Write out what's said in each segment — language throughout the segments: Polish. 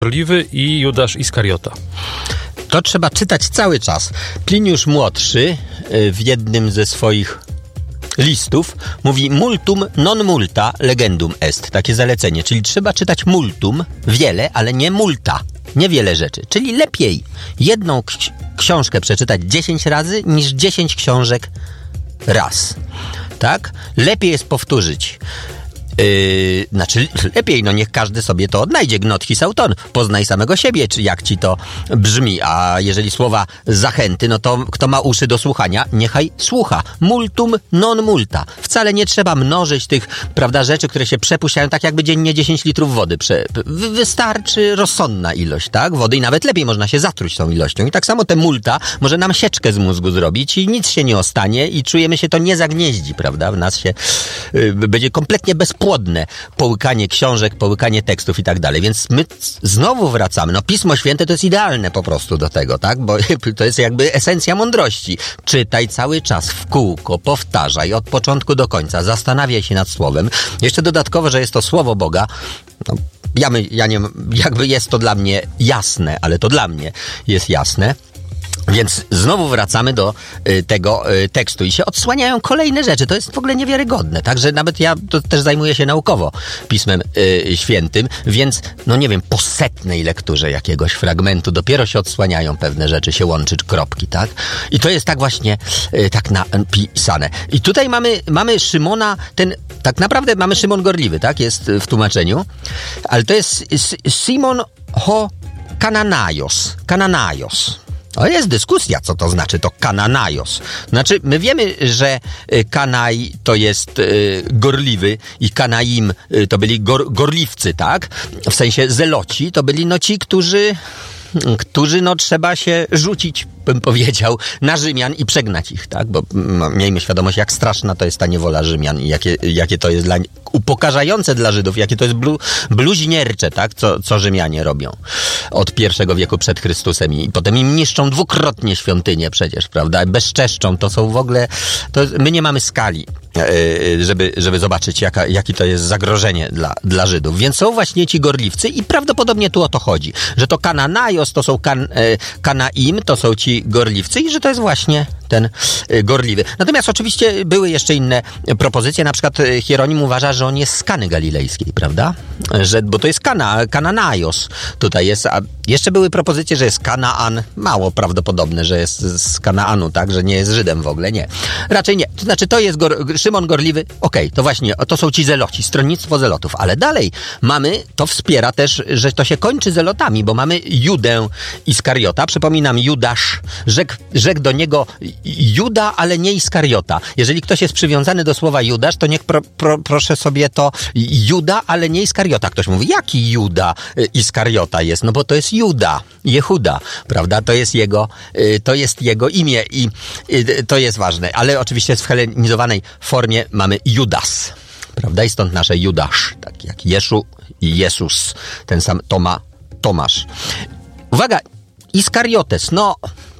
Gorliwy i Judasz Iskariota. To trzeba czytać cały czas. Pliniusz Młodszy w jednym ze swoich listów mówi multum non multa legendum est. Takie zalecenie, czyli trzeba czytać multum, wiele, ale nie multa. Niewiele rzeczy. Czyli lepiej jedną książkę przeczytać 10 razy niż 10 książek raz. Tak? Lepiej jest powtórzyć. Znaczy lepiej, no niech każdy sobie to odnajdzie. Gnot his auton, poznaj samego siebie, czy jak ci to brzmi. A jeżeli słowa zachęty, no to kto ma uszy do słuchania, niechaj słucha. Multum non multa. Wcale nie trzeba mnożyć tych, prawda, rzeczy, które się przepuszczają, tak jakby dziennie 10 litrów wody. Wystarczy rozsądna ilość, tak, wody i nawet lepiej można się zatruć tą ilością. I tak samo te multa może nam sieczkę z mózgu zrobić i nic się nie ostanie i czujemy się to nie zagnieździ, prawda, w nas się będzie kompletnie bezpłodne połykanie książek, połykanie tekstów i tak dalej. Więc my znowu wracamy. No Pismo Święte to jest idealne po prostu do tego, tak? Bo to jest jakby esencja mądrości. Czytaj cały czas w kółko, powtarzaj od początku do końca, zastanawiaj się nad słowem. Jeszcze dodatkowo, że jest to słowo Boga, no, ja nie, jakby jest to dla mnie jasne, ale to dla mnie jest jasne. Więc znowu wracamy do tego tekstu i się odsłaniają kolejne rzeczy. To jest w ogóle niewiarygodne. Także nawet ja to też zajmuję się naukowo Pismem Świętym, więc no nie wiem, po setnej lekturze jakiegoś fragmentu dopiero się odsłaniają pewne rzeczy, się łączy kropki, tak? I to jest tak właśnie tak napisane. I tutaj mamy Szymona, tak naprawdę mamy Szymon Gorliwy, tak? Jest w tłumaczeniu, ale to jest Simon ho Kananaios. To jest dyskusja, co to znaczy to Kananaios. Znaczy, my wiemy, że Kanai to jest gorliwy i Kanaim to byli gorliwcy, tak? W sensie zeloci to byli no ci, którzy no trzeba się rzucić, bym powiedział, na Rzymian i przegnać ich, tak? Bo miejmy świadomość, jak straszna to jest ta niewola Rzymian i jakie to jest upokarzające dla Żydów, jakie to jest bluźniercze, tak? Co Rzymianie robią od I wieku przed Chrystusem i potem im niszczą dwukrotnie świątynię przecież, prawda? Bezczeszczą, to są w ogóle, my nie mamy skali, żeby zobaczyć, jakie to jest zagrożenie dla Żydów. Więc są właśnie ci gorliwcy i prawdopodobnie tu o to chodzi, że to Kananaios to są Kanaim, to są ci gorliwcy i że to jest właśnie ten gorliwy. Natomiast oczywiście były jeszcze inne propozycje, na przykład Hieronim uważa, że on jest z Kany Galilejskiej, prawda? Bo to jest Kananaios tutaj jest, a jeszcze były propozycje, że jest Kanaan, mało prawdopodobne, że jest z Kanaanu, tak? Że nie jest Żydem w ogóle, nie. Raczej nie. To znaczy to jest Szymon Gorliwy, okej, to właśnie, to są ci zeloci, stronnictwo zelotów, ale dalej to wspiera też, że to się kończy zelotami, bo mamy Judę Iskariota, przypominam, Judasz, rzekł do niego Juda, ale nie Iskariota. Jeżeli ktoś jest przywiązany do słowa Judasz, to niech proszę sobie to Juda, ale nie Iskariota. Ktoś mówi, jaki Juda Iskariota jest? No bo to jest Juda, Jehuda, prawda? To jest jego imię i to jest ważne. Ale oczywiście w helenizowanej formie mamy Judas, prawda? I stąd nasze Judasz, tak jak Jeszu i Jezus, ten sam Tomasz. Uwaga, Iskariotes, no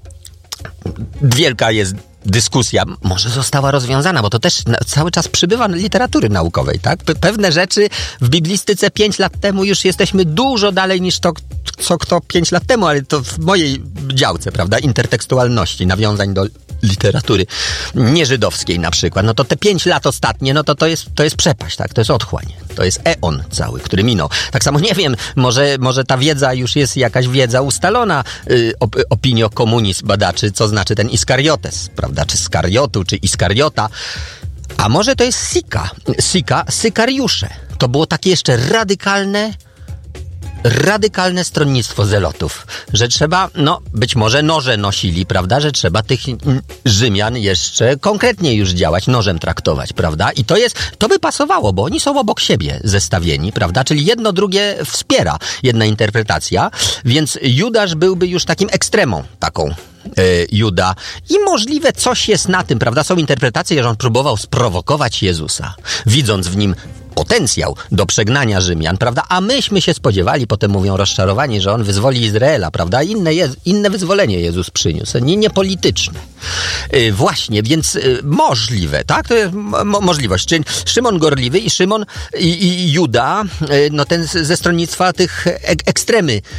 wielka jest dyskusja, może została rozwiązana, bo to też cały czas przybywa literatury naukowej, tak? Pewne rzeczy w biblistyce 5 lat temu już jesteśmy dużo dalej niż to, co kto 5 lat temu, ale to w mojej działce, prawda? Intertekstualności, nawiązań do literatury nieżydowskiej na przykład, no to te 5 lat ostatnie, no to jest przepaść, tak? To jest otchłań. To jest eon cały, który minął. Tak samo nie wiem, może ta wiedza już jest jakaś wiedza ustalona, opinio komunizm badaczy, co znaczy ten Iskariotes, prawda? Czy Skariotu, czy Iskariota. A może to jest Sykariusze. To było takie jeszcze radykalne stronnictwo zelotów, że trzeba, być może noże nosili, prawda, że trzeba tych Rzymian jeszcze konkretnie już działać, nożem traktować, prawda, i to by pasowało, bo oni są obok siebie zestawieni, prawda, czyli jedno drugie wspiera, jedna interpretacja, więc Judasz byłby już takim ekstremą, taką Juda. I możliwe coś jest na tym, prawda? Są interpretacje, że on próbował sprowokować Jezusa, widząc w nim potencjał do przegnania Rzymian, prawda? A myśmy się spodziewali, potem mówią rozczarowani, że on wyzwoli Izraela, prawda? Inne wyzwolenie Jezus przyniósł, nie polityczne. Właśnie, więc możliwe, tak? To jest możliwość. Czyli Szymon Gorliwy i Szymon i Juda, no ten ze stronnictwa tych ekstremy